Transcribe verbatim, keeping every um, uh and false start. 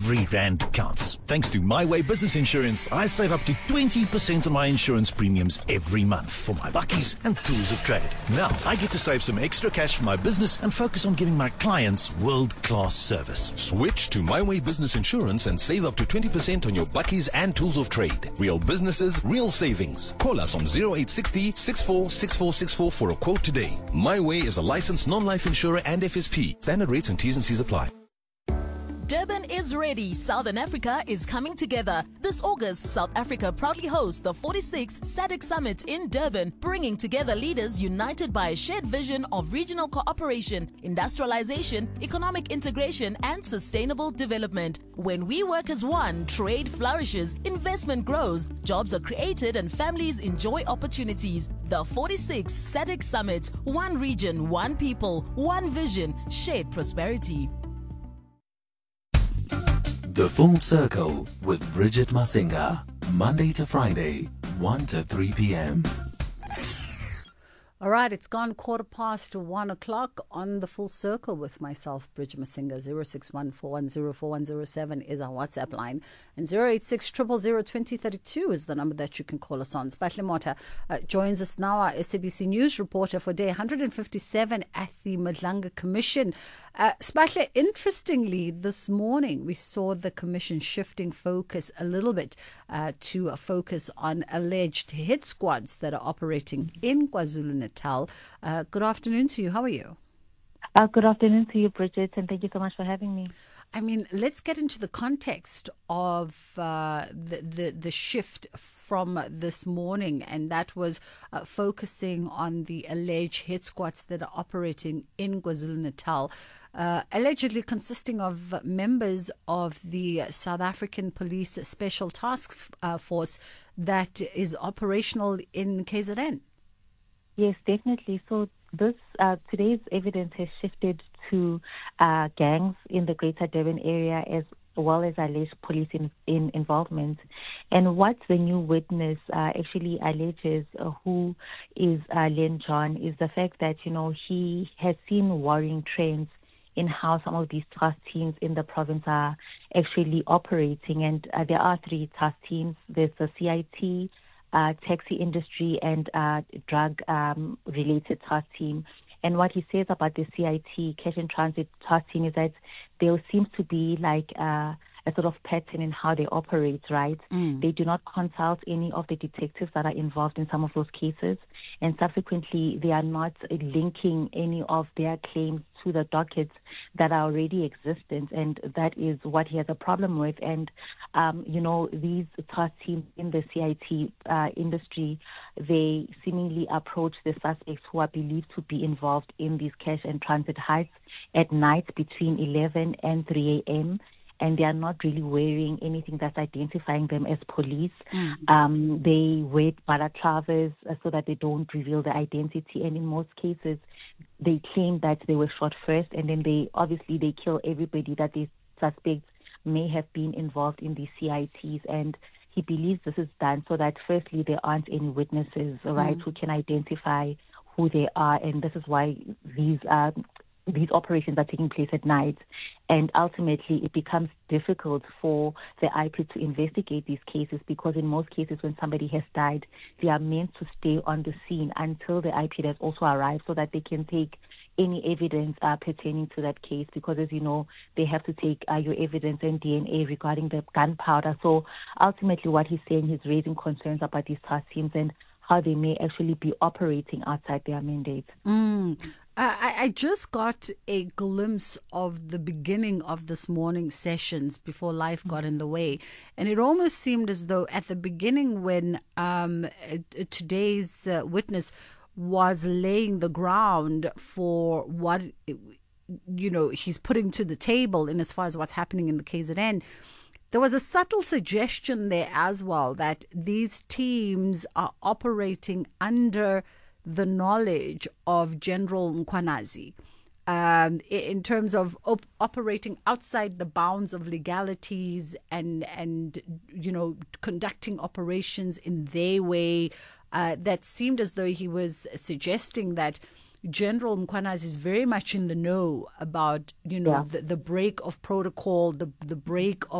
every rand counts. Thanks to My Way Business Insurance, I save up to twenty percent on my insurance premiums every month for my bakkies and tools of trade. Now, I get to save some extra cash for my business and focus on giving my clients world-class service. Switch to My Way Business Insurance and save up to twenty percent on your bakkies and tools of trade. Real businesses, real savings. Call us on zero eight six zero, six four six four six four for a quote today. My Way is a licensed non-life insurer and F S P. Standard rates and T's and C's apply. Durban is ready. Southern Africa is coming together. This August, South Africa proudly hosts the forty-sixth SADC Summit in Durban, bringing together leaders united by a shared vision of regional cooperation, industrialization, economic integration, and sustainable development. When we work as one, trade flourishes, investment grows, jobs are created, and families enjoy opportunities. The forty-sixth SADC Summit, one region, one people, one vision, shared prosperity. The Full Circle with Bridget Masinga, Monday to Friday, one to three p.m. All right, it's gone quarter past one o'clock on The Full Circle with myself, Bridget Masinga. zero six one four one zero four one zero seven is our WhatsApp line. And zero eight six zero zero zero two zero three two is the number that you can call us on. Spahle Mota uh, joins us now, our S A B C News reporter for day one hundred fifty-seven at the Madlanga Commission. Uh, Spahle, interestingly, this morning we saw the Commission shifting focus a little bit uh, to a focus on alleged hit squads that are operating in KwaZulu-Natal. Uh, good afternoon to you. How are you? Uh, good afternoon to you, Bridget, and thank you so much for having me. I mean, let's get into the context of uh, the, the the shift from this morning, and that was uh, focusing on the alleged hit squads that are operating in KwaZulu-Natal, uh, allegedly consisting of members of the South African Police Special Task uh, Force that is operational in K Z N. Yes, definitely. So this uh, today's evidence has shifted to uh, gangs in the Greater Durban area as well as alleged police in, in involvement. And what the new witness uh, actually alleges, uh, who is uh, Len John, is the fact that, you know, he has seen worrying trends in how some of these task teams in the province are actually operating. And uh, there are three task teams. There's the C I T, Uh, taxi industry and uh, drug-related um, task team. And what he says about the C I T, cash and transit task team, is that there seems to be like uh, a sort of pattern in how they operate, right? Mm. They do not consult any of the detectives that are involved in some of those cases, and subsequently they are not linking any of their claims to the dockets that are already existent, and that is what he has a problem with. And, um, you know, these task teams in the C I T uh, industry, they seemingly approach the suspects who are believed to be involved in these cash and transit heists at night between eleven and three a.m., and they are not really wearing anything that's identifying them as police. Mm. Um, they wear balaclavas uh, so that they don't reveal their identity. And in most cases, they claim that they were shot first, and then they obviously they kill everybody that they suspect may have been involved in these C I Ts. And he believes this is done so that firstly there aren't any witnesses, right, mm. who can identify who they are, and this is why these are. These operations are taking place at night, and ultimately it becomes difficult for the I P to investigate these cases, because in most cases when somebody has died, they are meant to stay on the scene until the I P has also arrived so that they can take any evidence uh, pertaining to that case, because as you know, they have to take uh, your evidence and D N A regarding the gunpowder. So ultimately what he's saying, he's raising concerns about these task teams and how they may actually be operating outside their mandate. Mm. I, I just got a glimpse of the beginning of this morning's sessions before life got in the way. And it almost seemed as though at the beginning, when um, today's uh, witness was laying the ground for what, you know, he's putting to the table in as far as what's happening in the K Z N, there was a subtle suggestion there as well that these teams are operating under the knowledge of General Mkhwanazi, um, in terms of op- operating outside the bounds of legalities and, and you know, conducting operations in their way. Uh, that seemed as though he was suggesting that General Mkhwanazi is very much in the know about, you know, yeah. the, the break of protocol, the the break of